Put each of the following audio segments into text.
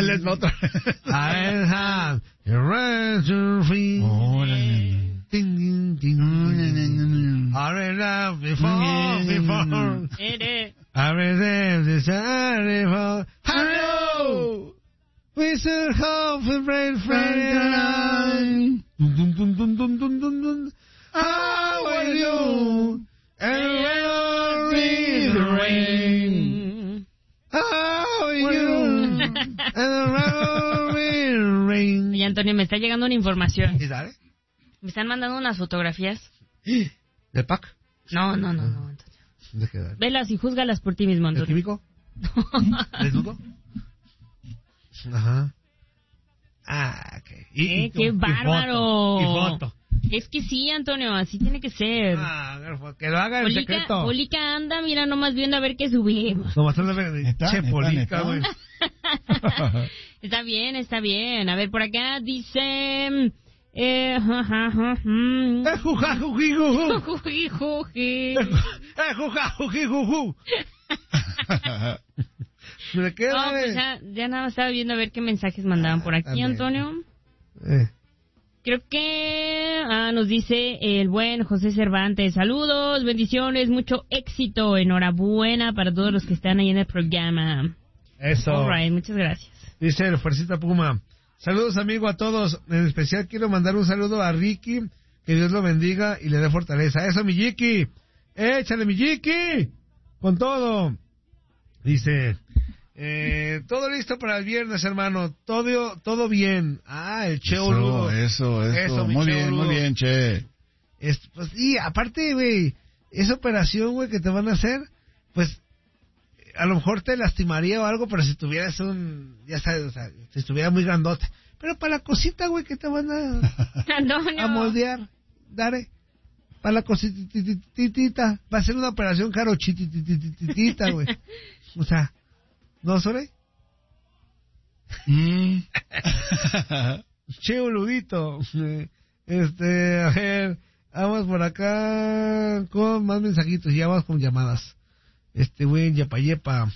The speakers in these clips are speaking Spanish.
Dale otra. I have a right to free. Ding, ding, ding. I love before. I reserve the for. Hello! We still hope for great friend. Dum, dum, dum, dum, dum, dum, dum. How are you? And we'll read the rain. How are you? And we'll read the rain. Y Antonio, me está llegando una información. ¿Y dale? Me están mandando unas fotografías. ¿Del pack? No, Antonio. ¿De qué? Velas y júzgalas por ti mismo, ¿El Antonio. químico? ¿Desnudo? Ajá. Ah, ok. ¡Qué bárbaro! Y foto. Es que sí, Antonio, así tiene que ser. Que lo haga en secreto. Polica anda, mira, nomás viendo a ver qué subimos. Nomás anda a ver. Che, Polica, güey. Está bien. A ver, por acá dice... ¿De qué? No, pues ya nada más estaba viendo a ver qué mensajes mandaban por aquí, Antonio. Creo que nos dice el buen José Cervantes. Saludos, bendiciones, mucho éxito, enhorabuena para todos los que están ahí en el programa. Eso. All right, muchas gracias. Dice el Fuercita Puma. Saludos, amigo, a todos. En especial quiero mandar un saludo a Ricky. Que Dios lo bendiga y le dé fortaleza. Eso, mi Jiki. Échale, mi Jiki. Con todo. Dice... todo listo para el viernes, hermano. Todo bien. El Che Oludo. Eso. Muy bien, Che. Pues, y aparte, güey, esa operación, güey, que te van a hacer, pues, a lo mejor te lastimaría o algo, pero si tuvieras ya sabes, o sea, si estuviera muy grandote. Pero para la cosita, güey, que te van a moldear, dale. Para la cositita, va a ser una operación caro chitititita, güey. O sea, ¿no, Sore? Che, boludito. A ver, vamos por acá con más mensajitos y ya vamos con llamadas. Güey, yepa.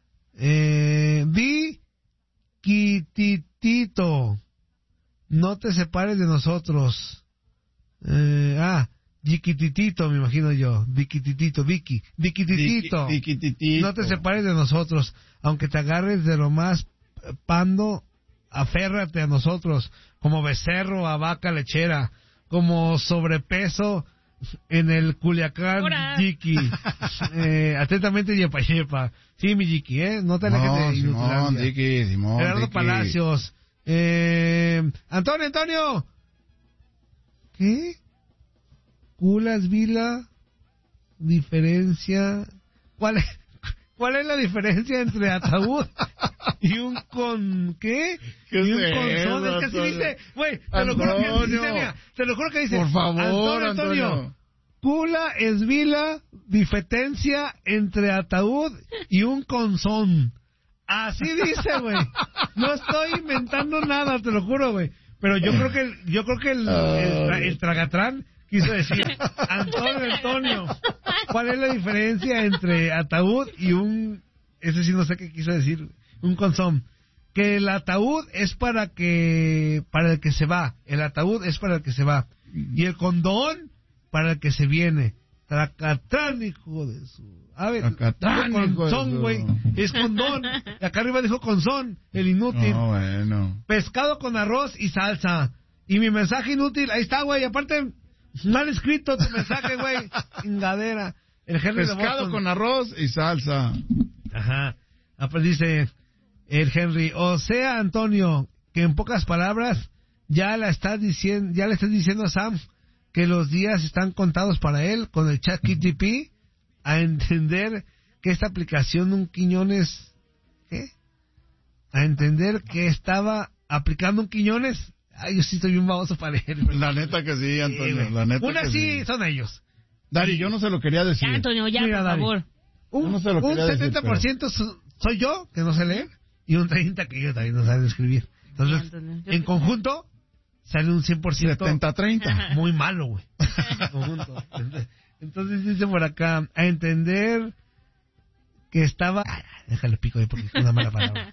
Di Quititito, no te separes de nosotros. Diquititito, me imagino yo. Diquititito, Diquititito. No te separes de nosotros. Aunque te agarres de lo más pando, aférrate a nosotros. Como becerro a vaca lechera. Como sobrepeso en el Culiacán, Diqui. Atentamente, Yepa. Sí, mi Diqui, no te alejes de Inutilandia. Simón, Gerardo Diqui. Palacios. Antonio. ¿Qué? Culas, Vila, diferencia. ¿Cuál es la diferencia entre ataúd y un con qué? ¿Qué y un es consón. eso, Es que así Antonio? dice, güey, te lo juro que dice, mira, te lo juro que dice. Por favor, Antonio. Cula es vila, diferencia entre ataúd y un consón. Así dice, güey. No estoy inventando nada, te lo juro, güey. Pero yo creo que el Tragatrán quiso decir, Antonio, ¿cuál es la diferencia entre ataúd y un... Ese sí no sé qué quiso decir, un consón? Que el ataúd es para el que se va. El ataúd es para el que se va. Y el condón para el que se viene. Tracatrán, hijo de su... A ver, consón, güey. Es condón. Y acá arriba dijo consón, el inútil. No, bueno. Pescado con arroz y salsa. Y mi mensaje inútil, ahí está, güey. Aparte, mal escrito tu mensaje, güey. Chingadera. El Henry Pescado con arroz y salsa. Ajá. Pues dice el Henry, o sea, Antonio, que en pocas palabras ya le estás diciendo a Sam que los días están contados para él con el ChatGPT, a entender que esta aplicación un Quiñones, ¿qué? A entender que estaba aplicando un Quiñones. Ay, yo sí estoy un baboso para él. La neta que sí, Antonio. La neta una que sí son ellos. Dari, yo no se lo quería decir. Ya, Antonio, ya, Mira, por Dari, favor. Un 70% soy yo, que no sé leer, y un 30% que yo también no sé escribir. Entonces, Antonio, en conjunto, sale un 100%. 70-30. Muy malo, güey. En conjunto. Entonces dice por acá, a entender que estaba... déjale pico ahí porque es una mala palabra.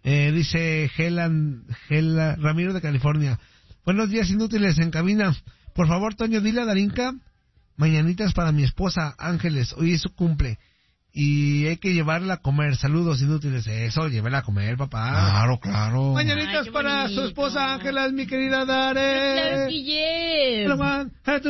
Dice Gela Ramiro de California. Buenos días, inútiles en cabina. Por favor, Toño, dile a Darinka mañanitas para mi esposa Ángeles. Hoy es su cumple y hay que llevarla a comer. Saludos, inútiles. Eso, llévela a comer, papá. Claro. Mañanitas para su esposa Ángeles, mi querida Dare. Claro que yes.